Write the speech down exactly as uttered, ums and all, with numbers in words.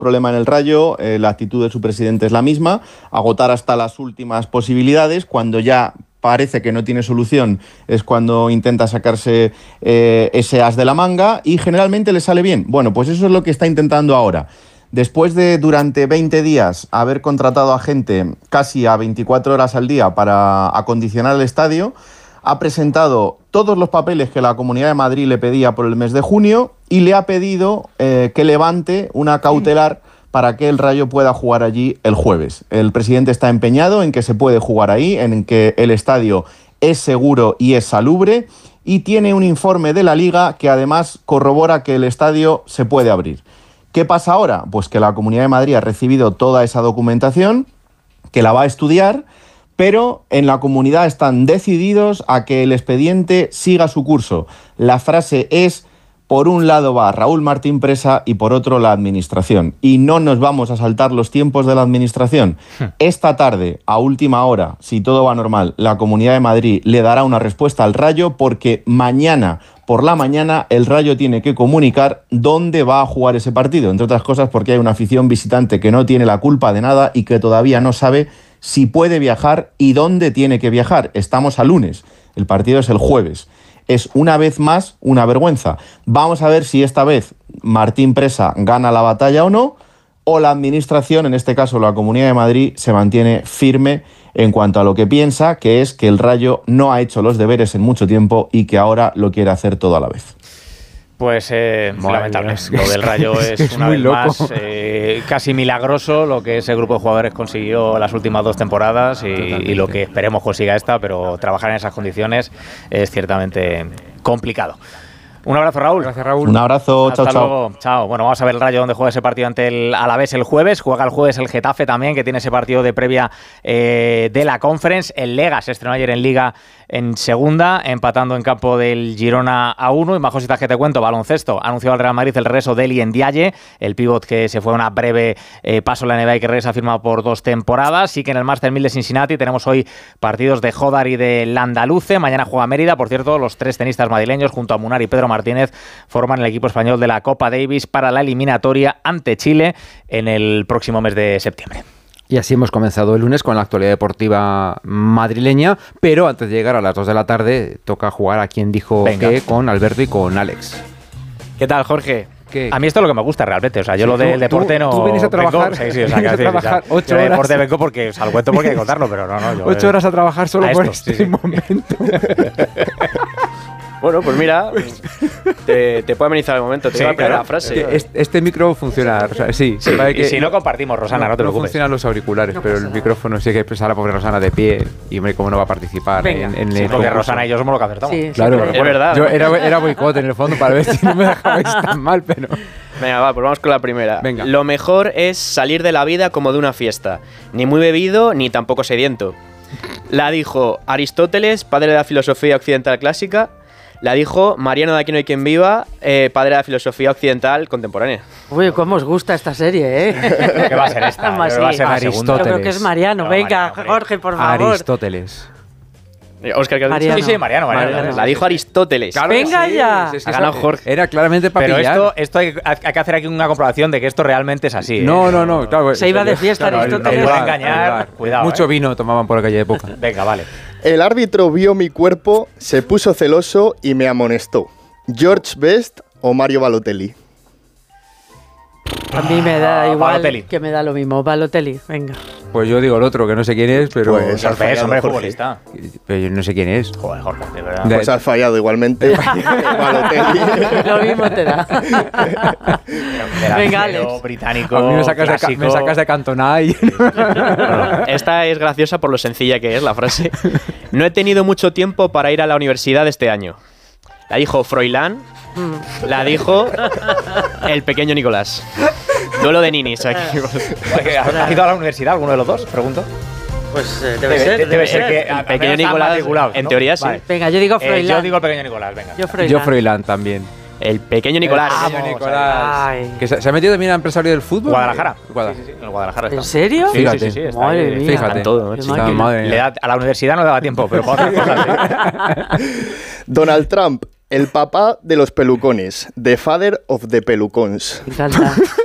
problema en el Rayo, eh, la actitud de su presidente es la misma, agotar hasta las últimas posibilidades. Cuando ya parece que no tiene solución es cuando intenta sacarse eh, ese as de la manga y generalmente le sale bien. Bueno, pues eso es lo que está intentando ahora. Después de durante veinte días haber contratado a gente casi a veinticuatro horas al día para acondicionar el estadio, ha presentado todos los papeles que la Comunidad de Madrid le pedía por el mes de junio y le ha pedido eh, que levante una cautelar para que el Rayo pueda jugar allí el jueves. El presidente está empeñado en que se puede jugar ahí, en que el estadio es seguro y es salubre, y tiene un informe de la Liga que además corrobora que el estadio se puede abrir. ¿Qué pasa ahora? Pues que la Comunidad de Madrid ha recibido toda esa documentación, que la va a estudiar, pero en la comunidad están decididos a que el expediente siga su curso. La frase es: por un lado va Raúl Martín Presa y por otro la administración. Y no nos vamos a saltar los tiempos de la administración. Esta tarde, a última hora, si todo va normal, la Comunidad de Madrid le dará una respuesta al Rayo, porque mañana por la mañana el Rayo tiene que comunicar dónde va a jugar ese partido. Entre otras cosas porque hay una afición visitante que no tiene la culpa de nada y que todavía no sabe si puede viajar y dónde tiene que viajar. Estamos a lunes, el partido es el jueves. Es una vez más una vergüenza. Vamos a ver si esta vez Martín Presa gana la batalla o no, o la administración, en este caso la Comunidad de Madrid, se mantiene firme en cuanto a lo que piensa, que es que el Rayo no ha hecho los deberes en mucho tiempo y que ahora lo quiere hacer todo a la vez. Pues eh, lamentable. Es, lo del Rayo es, es una muy vez loco. más eh, casi milagroso lo que ese grupo de jugadores consiguió las últimas dos temporadas y, y lo que esperemos consiga esta, pero trabajar en esas condiciones es ciertamente complicado. Un abrazo, Raúl. Gracias, Raúl. Un abrazo, Hasta chao, chao. luego. Chao. Bueno, vamos a ver el Rayo donde juega ese partido ante el Alavés el jueves. Juega el jueves el Getafe también, que tiene ese partido de previa eh, de la Conference. El Lega se estrenó ayer en Liga en segunda, empatando en campo del Girona a uno. Y más cositas que te cuento, baloncesto. Anunció al Real Madrid el regreso de Eli Ndiaye, el pívot que se fue a una breve eh, paso en la N B A y que regresa firmado por dos temporadas. Sí que en el Master mil de Cincinnati tenemos hoy partidos de Jodar y de Landaluce. Mañana juega Mérida. Por cierto, los tres tenistas madrileños junto a Munar y Pedro Martínez forman el equipo español de la Copa Davis para la eliminatoria ante Chile en el próximo mes de septiembre. Y así hemos comenzado el lunes con la actualidad deportiva madrileña, pero antes de llegar a las dos de la tarde toca jugar a quien dijo Venga. que con Alberto y con Alex. ¿Qué tal, Jorge? ¿Qué? A mí esto es lo que me gusta realmente, o sea, yo Sí, lo del tú- deporte tú- no... tú vienes a trabajar, vengo, sí, sí, o sea, vienes a que decir, trabajar o sea, ocho yo de horas. deporte vengo porque, o sea, lo cuento porque hay que contarlo, pero no, no. Yo, Ocho horas a trabajar solo a por esto, este sí, sí. momento. Bueno, pues mira, te, te puede amenizar el momento. Te Sí, iba a pegar claro. la frase. Este, este micro funciona, o sea, sí. Sí, se parece y que si no compartimos, Rosana, no, te no preocupes. funcionan los auriculares, pero el micrófono sí que está la pobre Rosana de pie y hombre, cómo no va a participar Venga. en, en Sí, el porque concurso. Rosana y yo somos lo que acertamos. Sí, Claro, sí, Es verdad. Yo era, era boicot en el fondo para ver si no me dejabais tan mal, pero... Venga, va, pues vamos con la primera. Venga. Lo mejor es salir de la vida como de una fiesta. Ni muy bebido, ni tampoco sediento. La dijo Aristóteles, padre de la filosofía occidental clásica. La dijo Mariano de Aquí no hay quien viva, eh, padre de la filosofía occidental contemporánea. Uy, cómo os gusta esta serie, ¿eh? ¿Qué va a ser esta? Yo Más creo que va a sí. ser la Aristóteles. segunda. Yo creo que es Mariano. No, Venga, Mariano, hombre. Jorge, por favor. Aristóteles. Eh, Oscar, ¿qué has dicho? Mariano. Sí, sí, Mariano, Mariano. Mariano. La dijo Aristóteles. Claro, Venga sí, ya. sí, es que Ha ganado eso- Jorge. Era claramente para Pero pillar. esto, esto hay, hay que hacer aquí una comprobación de que esto realmente es así. ¿eh? No, no, no, claro. Se iba de fiesta claro, Aristóteles. el- el- Puede el- engañar, el- cuidado, Mucho eh. vino tomaban por aquella época. Venga, vale. El árbitro vio mi cuerpo, se puso celoso y me amonestó. ¿George Best o Mario Balotelli? A mí me da Ah, igual Balotelli. que me da lo mismo. Balotelli, venga. Pues yo digo el otro, que no sé quién es, pero... Pues- Sorpresa, fallado, hombre, Jorge. futbolista. pero yo no sé quién es. Joder, Jorge, de verdad. De- Pues has fallado igualmente. Balotelli. Lo mismo te da. Venga, Delantero Alex. británico, A mí me sacas, de, ca- clásico. me sacas de Cantona y... Bueno, esta es graciosa por lo sencilla que es la frase. No he tenido mucho tiempo para ir a la universidad este año. La dijo Froilán. La dijo el pequeño Nicolás. Duelo de ninis aquí. ¿Ha ido a la universidad alguno de los dos? Pregunto. Pues eh, debe, Debe, ser. debe ser que al pequeño menos están Nicolás, matriculados, en ¿no? teoría sí. Vale. Venga, yo digo Eh, Froilán. yo digo el pequeño Nicolás, venga. Yo Froilán. Yo Froilán también. El pequeño Nicolás. Ah, Pequeño Vamos, Nicolás. Ay. Que se, se ha metido también a empresario del fútbol. Guadalajara. Guadalajara. Sí, sí, sí, en el Guadalajara está. ¿En serio? Sí, Fíjate. sí, sí, sí, está Madre ahí. mía. Fíjate. Está en todo, Qué macho. Está, máquina. madre Le mía. da- a la universidad no le daba tiempo, pero para otras cosas, ¿eh? Donald Trump, el papá de los pelucones. The father of the pelucons. Me encanta.